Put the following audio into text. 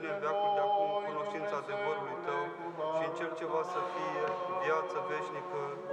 dă-ne în veacul de acum cunoștința adevărului Tău și în Cel ce va să fie viață veșnică.